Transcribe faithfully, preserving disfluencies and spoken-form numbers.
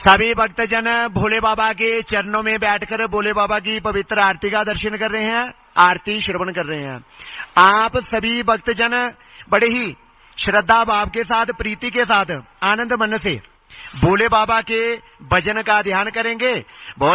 सभी भक्तजन भोले बाबा के चरणों में बैठकर भोले बाबा की पवित्र आरती का दर्शन कर रहे हैं, आरती श्रवण कर रहे हैं। आप सभी भक्तजन बड़े ही श्रद्धा भाव के साथ, प्रीति के साथ, आनंद मन से भोले बाबा के भजन का ध्यान करेंगे।